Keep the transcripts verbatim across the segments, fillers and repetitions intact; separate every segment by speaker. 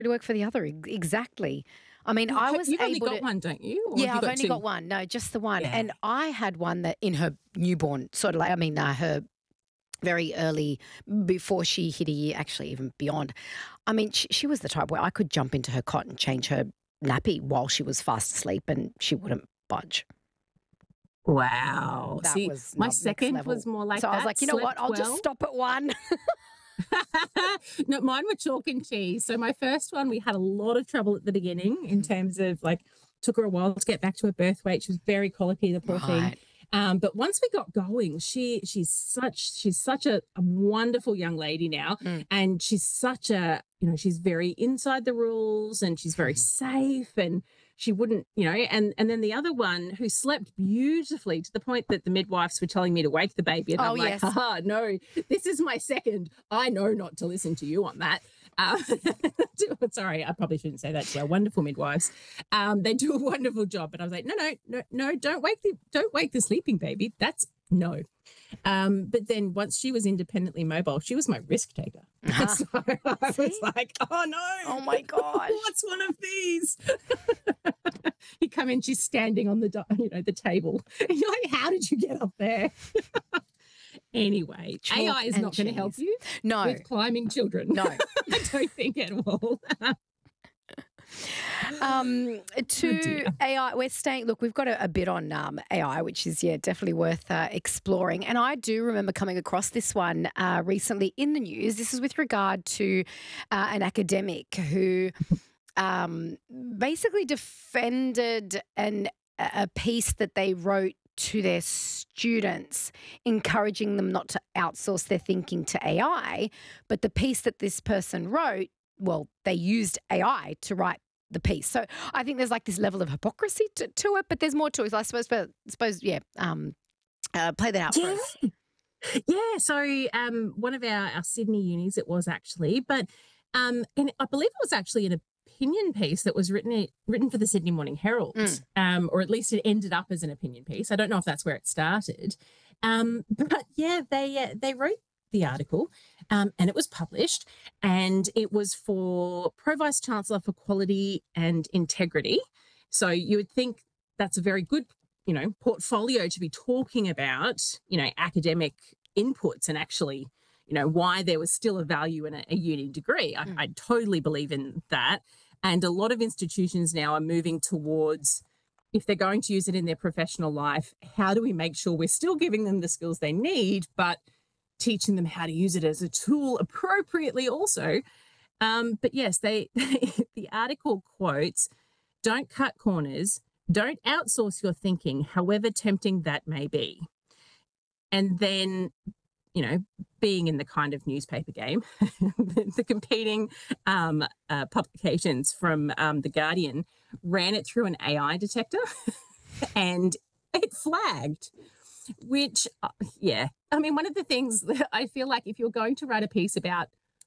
Speaker 1: to work for the other. Ex- Exactly. I mean, I was
Speaker 2: You've only
Speaker 1: able
Speaker 2: got
Speaker 1: to.
Speaker 2: one, don't you? Or have
Speaker 1: Yeah,
Speaker 2: you
Speaker 1: I've
Speaker 2: got
Speaker 1: only
Speaker 2: two?
Speaker 1: got one. No, just the one.
Speaker 2: Yeah.
Speaker 1: And I had one that in her newborn, sort of like, I mean, uh, her very early, before she hit a year, actually even beyond. I mean, she, she was the type where I could jump into her cot and change her nappy while she was fast asleep and she wouldn't budge.
Speaker 2: Wow.
Speaker 1: That
Speaker 2: See,
Speaker 1: was
Speaker 2: my
Speaker 1: not next
Speaker 2: second
Speaker 1: level.
Speaker 2: was more like
Speaker 1: So I was
Speaker 2: that.
Speaker 1: like, you know what?
Speaker 2: Slept
Speaker 1: I'll just
Speaker 2: well.
Speaker 1: stop at one.
Speaker 2: No, mine were chalk and cheese. So my first one, we had a lot of trouble at the beginning in terms of like, took her a while to get back to her birth weight. She was very colicky, the poor thing.
Speaker 1: Right.
Speaker 2: Um, but once we got going, she she's such she's such a, a wonderful young lady now,
Speaker 1: Mm.
Speaker 2: and she's such a you know she's very inside the rules and she's very safe, and she wouldn't you know and and then the other one who slept beautifully to the point that the midwives were telling me to wake the baby, and
Speaker 1: Oh,
Speaker 2: I'm like,
Speaker 1: yes.
Speaker 2: haha, no, this is my second. I know not to listen to you on that. Uh, sorry, I probably shouldn't say that to our wonderful midwives. Um, they do a wonderful job, but I was like, no, no, no, no, don't wake the don't wake the sleeping baby. That's no. Um, but then once she was independently mobile, she was my risk taker.
Speaker 1: Uh-huh.
Speaker 2: So I was
Speaker 1: See?
Speaker 2: like, oh no,
Speaker 1: Oh my gosh.
Speaker 2: what's one of these? You come in, she's standing on the do- you know the table, and you're like, how did you get up there? Anyway,
Speaker 1: Chalk
Speaker 2: A I is
Speaker 1: and
Speaker 2: not going to help
Speaker 1: cheese.
Speaker 2: you
Speaker 1: No,
Speaker 2: with climbing children.
Speaker 1: no.
Speaker 2: I don't think at all.
Speaker 1: Um, to
Speaker 2: Oh, dear.
Speaker 1: A I, we're staying. Look, we've got a, a bit on um, A I, which is yeah definitely worth uh, exploring. And I do remember coming across this one uh, recently in the news. This is with regard to uh, an academic who um, basically defended an a piece that they wrote to their students, encouraging them not to outsource their thinking to A I. But the piece that this person wrote, well, they used A I to write the piece. So I think there's like this level of hypocrisy to, to it, but there's more to it. I suppose, but I suppose, yeah, um, uh, play that out for
Speaker 2: Yeah.
Speaker 1: us.
Speaker 2: Yeah, so um, one of our, our Sydney unis it was actually, but um, and I believe it was actually an opinion piece that was written written for the Sydney Morning Herald,
Speaker 1: Mm.
Speaker 2: um, or at least it ended up as an opinion piece. I don't know if that's where it started, um, but yeah, they uh, they wrote the article, um, and it was published, and it was for Pro Vice Chancellor for Quality and Integrity. So you would think that's a very good, you know, portfolio to be talking about, you know, academic inputs and actually, you know, why there was still a value in a, a uni degree. I,
Speaker 1: Mm.
Speaker 2: I totally believe in that. And a lot of institutions now are moving towards, if they're going to use it in their professional life, how do we make sure we're still giving them the skills they need, but teaching them how to use it as a tool appropriately also. Um, but yes, they the article quotes, don't cut corners, don't outsource your thinking, however tempting that may be. And then, you know, being in the kind of newspaper game, the, the competing um, uh, publications from um, The Guardian ran it through an A I detector and it flagged, which, uh, yeah. I mean, one of the things that I feel like if you're going to write a piece about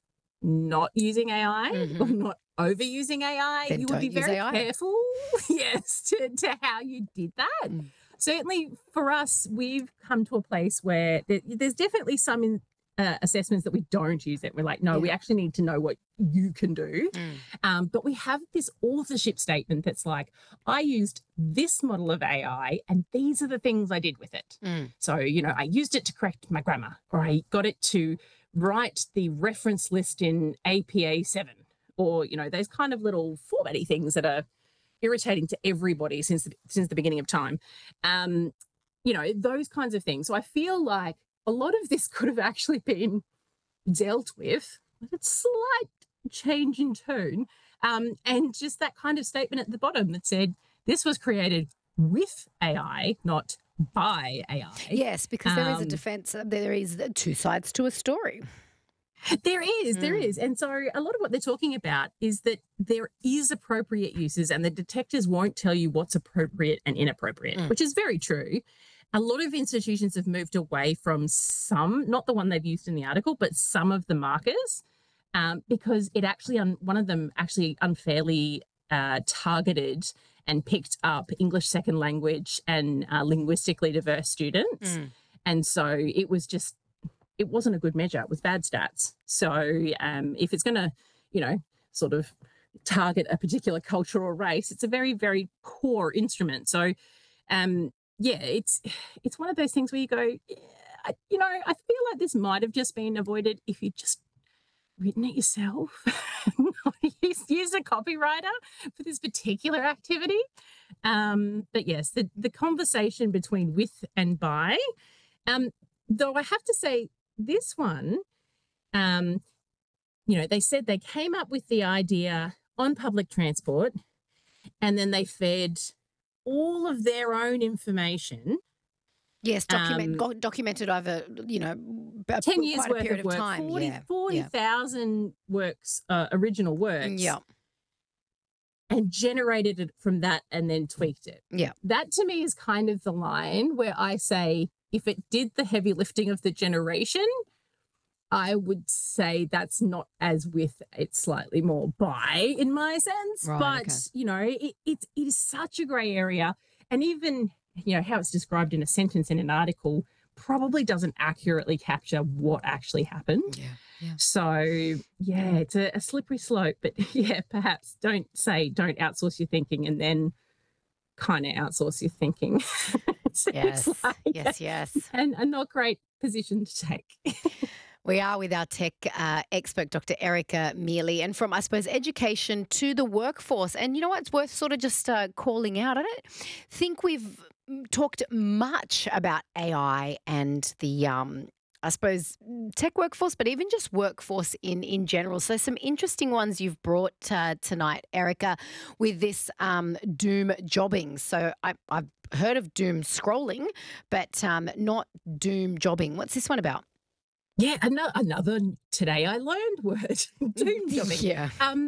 Speaker 2: not using A I
Speaker 1: Mhm.
Speaker 2: or not overusing A I,
Speaker 1: Then
Speaker 2: you would be
Speaker 1: don't use
Speaker 2: very
Speaker 1: A I.
Speaker 2: careful, yes, to, to how you did that.
Speaker 1: Mm.
Speaker 2: Certainly for us, we've come to a place where there, there's definitely some in, uh, assessments that we don't use it. We're like, no, we
Speaker 1: Yeah.
Speaker 2: actually need to know what you can do.
Speaker 1: Mm.
Speaker 2: Um, but we have this authorship statement that's like, I used this model of A I and these are the things I did with it.
Speaker 1: Mm.
Speaker 2: So, you know, I used it to correct my grammar, or I got it to write the reference list in A P A seven, or, you know, those kind of little formatty things that are irritating to everybody since the, since the beginning of time. Um, you know, those kinds of things. So I feel like a lot of this could have actually been dealt with with a slight change in tone, um, and just that kind of statement at the bottom that said, this was created with A I, not by A I.
Speaker 1: Yes, because there is a
Speaker 2: Um,
Speaker 1: defence. uh, There is two sides to a story.
Speaker 2: There is, there
Speaker 1: Mm.
Speaker 2: is. And so a lot of what they're talking about is that there is appropriate uses and the detectors won't tell you what's appropriate and inappropriate,
Speaker 1: Mm.
Speaker 2: which is very true. A lot of institutions have moved away from some, not the one they've used in the article, but some of the markers, um, because it actually, un- one of them actually unfairly uh, targeted and picked up English second language and uh, linguistically diverse students.
Speaker 1: Mm.
Speaker 2: And so it was just, it wasn't a good measure. It was bad stats. So um, if it's going to, you know, sort of target a particular culture or race. It's a very, very core instrument. So, um, yeah, it's it's one of those things where you go, yeah, I, you know, I feel like this might have just been avoided if you just written it yourself, use, use a copywriter for this particular activity. Um, but yes, the, the conversation between with and by, um, though I have to say this one, um, you know, they said they came up with the idea on public transport and then they fed all of their own information.
Speaker 1: Yes, document,
Speaker 2: Um,
Speaker 1: got documented over, you know, a-
Speaker 2: ten years
Speaker 1: quite a
Speaker 2: worth
Speaker 1: period
Speaker 2: of
Speaker 1: of
Speaker 2: work,
Speaker 1: time.
Speaker 2: forty
Speaker 1: Yeah, yeah,
Speaker 2: forty thousand works, uh, original works,
Speaker 1: yeah,
Speaker 2: and generated it from that and then tweaked it.
Speaker 1: yeah.
Speaker 2: That to me is kind of the line where I say, if it did the heavy lifting of the generation, I would say that's not as with, it's slightly more by in my sense.
Speaker 1: Right,
Speaker 2: But,
Speaker 1: okay.
Speaker 2: you know, it, it, it is such a grey area. And even, you know, how it's described in a sentence in an article probably doesn't accurately capture what actually happened.
Speaker 1: Yeah, yeah.
Speaker 2: So, yeah, it's a, a slippery slope. But, yeah, perhaps don't say don't outsource your thinking and then kind of outsource your thinking. So
Speaker 1: Yes,
Speaker 2: it's like
Speaker 1: yes, yes.
Speaker 2: and a not great position to take.
Speaker 1: We are with our tech uh, expert, Doctor Erica Mealy, and from, I suppose, education to the workforce. And you know what? It's worth sort of just uh, calling out. I don't think we've mm, talked much about A I and the, um, I suppose, mm, tech workforce, but even just workforce in, in general. So some interesting ones you've brought uh, tonight, Erica, with this um, doom jobbing. So I, I've heard of doom scrolling, but um, not doom jobbing. What's this one about?
Speaker 2: Yeah, another, another today I learned word, doom jobbing.
Speaker 1: Yeah.
Speaker 2: Um,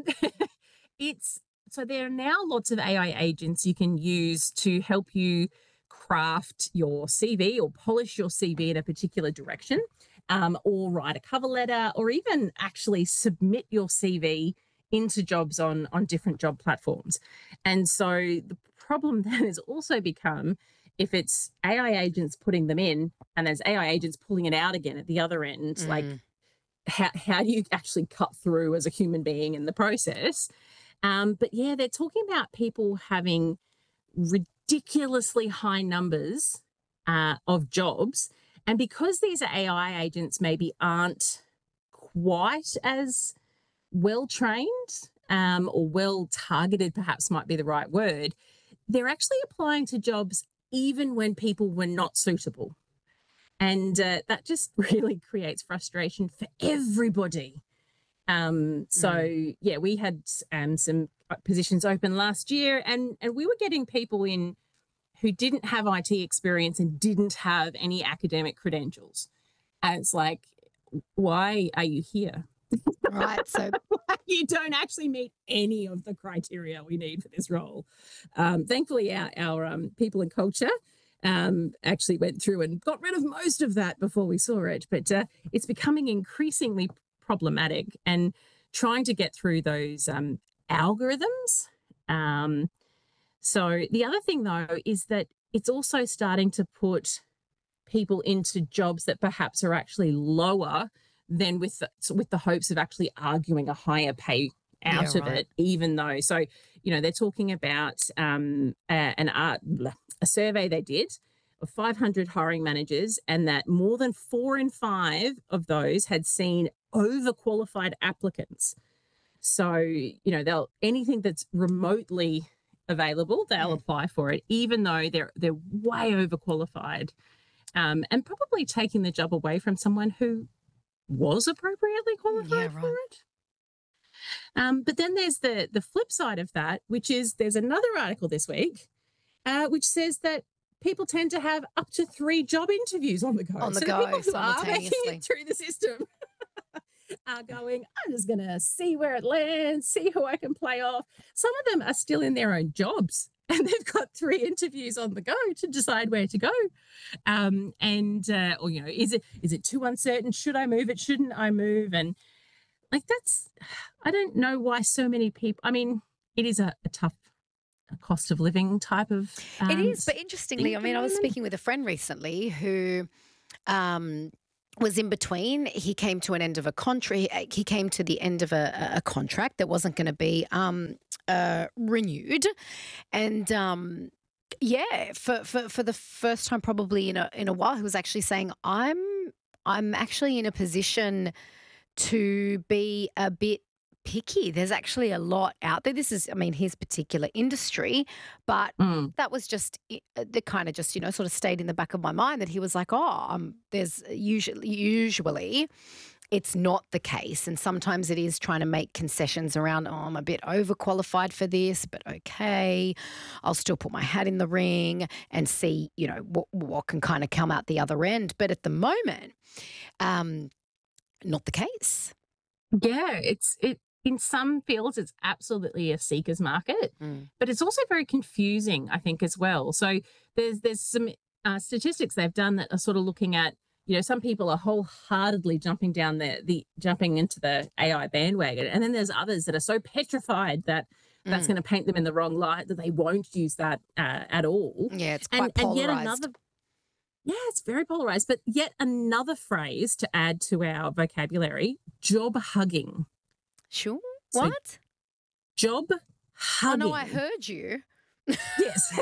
Speaker 2: it's so there are now lots of A I agents you can use to help you craft your C V or polish your C V in a particular direction, um, or write a cover letter, or even actually submit your C V into jobs on on different job platforms. And so the problem then has also become, if it's A I agents putting them in and there's A I agents pulling it out again at the other end, like
Speaker 1: Mm.
Speaker 2: how, how do you actually cut through as a human being in the process? Um, but yeah, they're talking about people having ridiculously high numbers uh, of jobs. And because these A I agents maybe aren't quite as well trained um, or well targeted, perhaps might be the right word, they're actually applying to jobs even when people were not suitable. And uh, that just really creates frustration for everybody. Um, so,
Speaker 1: Mm.
Speaker 2: yeah, we had um, some positions open last year and, and we were getting people in who didn't have I T experience and didn't have any academic credentials. And it's like, why are you here?
Speaker 1: Right. So
Speaker 2: You don't actually meet any of the criteria we need for this role. Um, thankfully, our, our um, people and culture um, actually went through and got rid of most of that before we saw it. But uh, it's becoming increasingly problematic and trying to get through those um, algorithms. Um, so the other thing, though, is that it's also starting to put people into jobs that perhaps are actually lower than with the, with the hopes of actually arguing a higher pay out
Speaker 1: Yeah,
Speaker 2: of
Speaker 1: right.
Speaker 2: it, even though, so, you know, they're talking about um, a, an art, a survey they did of five hundred hiring managers, and that more than four in five of those had seen overqualified applicants. So, you know, they'll anything that's remotely available, they'll
Speaker 1: Mm.
Speaker 2: apply for it, even though they're they're way overqualified, um, and probably taking the job away from someone who was appropriately qualified
Speaker 1: Yeah,
Speaker 2: for
Speaker 1: right.
Speaker 2: it. Um, but then there's the the flip side of that, which is there's another article this week, uh, which says that people tend to have up to three job interviews on the go.
Speaker 1: On the
Speaker 2: so
Speaker 1: go,
Speaker 2: the people who are making
Speaker 1: simultaneously.
Speaker 2: it through the system are going, I'm just going to see where it lands, see who I can play off. Some of them are still in their own jobs and they've got three interviews on the go to decide where to go. Um, and, uh, or, you know, is it is it too uncertain? Should I move it? Shouldn't I move? And like, that's, I don't know why so many people, I mean, it is a, a tough cost of living type of um,
Speaker 1: It is, but
Speaker 2: thing
Speaker 1: interestingly, I
Speaker 2: at the
Speaker 1: mean, I was
Speaker 2: moment.
Speaker 1: speaking with a friend recently who um, was in between. He came to an end of a contract. He came to the end of a, a contract that wasn't going to be um, uh, renewed, and um, yeah, for, for for the first time probably in a in a while, he was actually saying, "I'm I'm actually in a position to be a bit picky. There's actually a lot out there." This is, I mean, his particular industry, but
Speaker 2: Mm.
Speaker 1: that was just i- uh, the kind of just, you know, sort of stayed in the back of my mind that he was like, oh, um, there's usually, usually it's not the case. And sometimes it is trying to make concessions around, oh, I'm a bit overqualified for this, but okay, I'll still put my hat in the ring and see, you know, what, what can kind of come out the other end. But at the moment, um, not the case.
Speaker 2: Yeah, it's it in some fields it's absolutely a seeker's market,
Speaker 1: Mm.
Speaker 2: but it's also very confusing, I think, as well. So there's there's some uh, statistics they've done that are sort of looking at, you know, some people are wholeheartedly jumping down the the jumping into the A I bandwagon, and then there's others that are so petrified that that's
Speaker 1: Mm.
Speaker 2: going to paint them in the wrong light that they won't use that uh, at all.
Speaker 1: Yeah, it's
Speaker 2: And
Speaker 1: quite
Speaker 2: and yet
Speaker 1: polarized.
Speaker 2: another yeah, it's very polarized, but yet another phrase to add to our vocabulary: job hugging.
Speaker 1: Sure.
Speaker 2: So
Speaker 1: What?
Speaker 2: job
Speaker 1: Oh
Speaker 2: hugging.
Speaker 1: no, I heard you.
Speaker 2: Yes.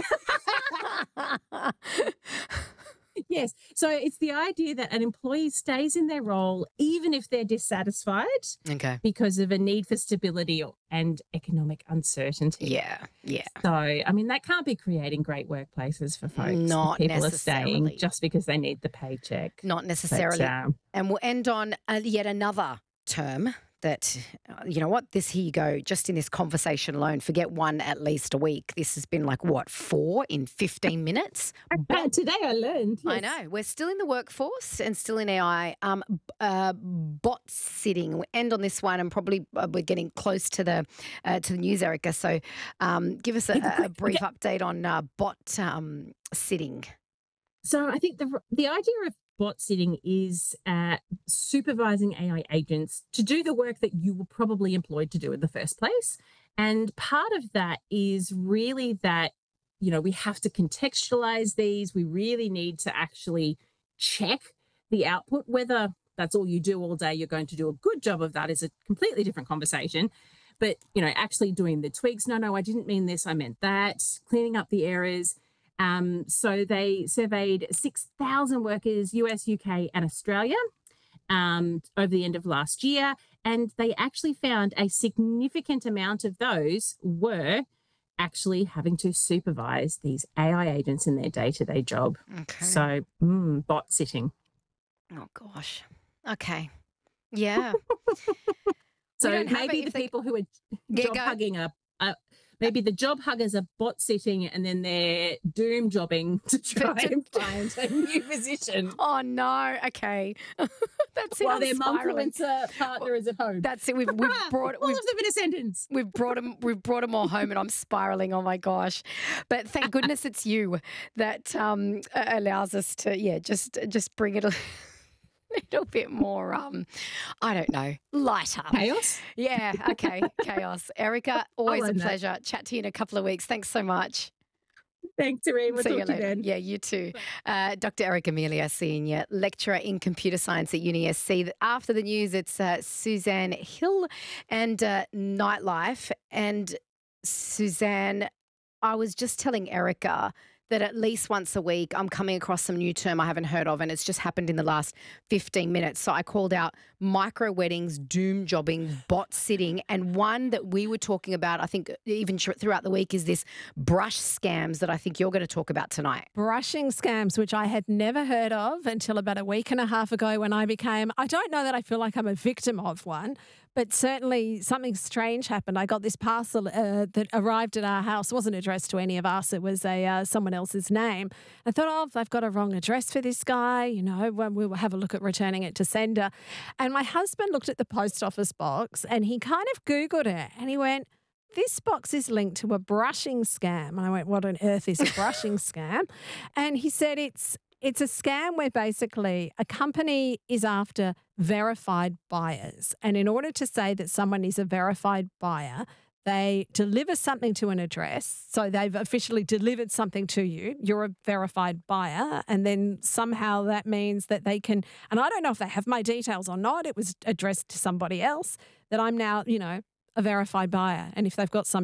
Speaker 2: Yes. So it's the idea that an employee stays in their role even if they're dissatisfied
Speaker 1: Okay.
Speaker 2: because of a need for stability or- and economic uncertainty.
Speaker 1: Yeah. Yeah.
Speaker 2: So, I mean, that can't be creating great workplaces for folks. if
Speaker 1: Not
Speaker 2: people are staying
Speaker 1: necessarily.
Speaker 2: just because they need the paycheck.
Speaker 1: Not
Speaker 2: But
Speaker 1: necessarily.
Speaker 2: um,
Speaker 1: And we'll end on uh, yet another term that, uh, you know what, this, here you go, just in this conversation alone, forget one at least a week. This has been like, what, four in fifteen minutes? Bot
Speaker 2: today I learned.
Speaker 1: I
Speaker 2: Yes.
Speaker 1: know. We're still in the workforce and still in A I. Um, b- uh, bot sitting. We end on this one, and probably uh, we're getting close to the uh, to the news, Erica. So, um, give us a,
Speaker 2: Quick,
Speaker 1: a a
Speaker 2: quick,
Speaker 1: brief
Speaker 2: okay.
Speaker 1: update on uh, bot um, sitting.
Speaker 2: So I think the the idea of bot sitting is uh, supervising A I agents to do the work that you were probably employed to do in the first place. And part of that is really that, you know, we have to contextualize these. We really need to actually check the output. Whether that's all you do all day, you're going to do a good job of that is a completely different conversation. But, you know, actually doing the tweaks, no, no, I didn't mean this, I meant that, cleaning up the errors. Um, so they surveyed six thousand workers, U S, U K, and Australia um, over the end of last year. And they actually found a significant amount of those were actually having to supervise these A I agents in their day to day job.
Speaker 1: Okay.
Speaker 2: So, mm, bot sitting.
Speaker 1: Oh gosh. Okay. Yeah.
Speaker 2: So
Speaker 1: don't have
Speaker 2: maybe
Speaker 1: it
Speaker 2: the
Speaker 1: if they-
Speaker 2: people who are
Speaker 1: Yeah,
Speaker 2: job
Speaker 1: go.
Speaker 2: hugging are, are maybe the job huggers are bot sitting and then they're doom jobbing to try
Speaker 1: to-
Speaker 2: and find a new position
Speaker 1: Oh no. Okay. That's it.
Speaker 2: while
Speaker 1: I'm
Speaker 2: their
Speaker 1: spiraling.
Speaker 2: mumfluencer partner is at home.
Speaker 1: That's it. We've we've brought
Speaker 2: All
Speaker 1: we've
Speaker 2: of them in a sentence.
Speaker 1: We've brought them. We've brought them all home, and I'm spiraling. Oh my gosh! But thank goodness it's you that um, a- allows us to, yeah, just just bring it a little bit more. Um, I don't know, lighter.
Speaker 2: Chaos.
Speaker 1: Yeah. Okay. Chaos. Erica, always a
Speaker 2: own that.
Speaker 1: pleasure. Chat to you in a couple of weeks. Thanks so much.
Speaker 2: Thanks, Irene. We'll
Speaker 1: See you
Speaker 2: talk to you
Speaker 1: later.
Speaker 2: then.
Speaker 1: Yeah, you too. Uh, Doctor Eric Amelia, Senior Lecturer in Computer Science at Uni S C. After the news, it's uh, Suzanne Hill and uh, Nightlife. And Suzanne, I was just telling Erica that at least once a week I'm coming across some new term I haven't heard of, and it's just happened in the last fifteen minutes. So I called out micro weddings, doom jobbing, bot sitting, and one that we were talking about, I think even thr- throughout the week, is this brush scams that I think you're going to talk about tonight.
Speaker 3: Brushing scams, which I had never heard of until about a week and a half ago when I became, I don't know that I feel like I'm a victim of one, but certainly something strange happened. I got this parcel uh, that arrived at our house. It wasn't addressed to any of us. It was a uh, someone else's name. I thought, oh, they've got a wrong address for this guy. You know, when we will have a look at returning it to sender. And my husband looked at the post office box and he kind of Googled it and he went, this box is linked to a brushing scam. And I went, what on earth is a brushing scam? And he said it's it's a scam where basically a company is after verified buyers. And in order to say that someone is a verified buyer, they deliver something to an address. So they've officially delivered something to you. You're a verified buyer. And then somehow that means that they can, and I don't know if they have my details or not. It was addressed to somebody else, that I'm now, you know, a verified buyer. And if they've got some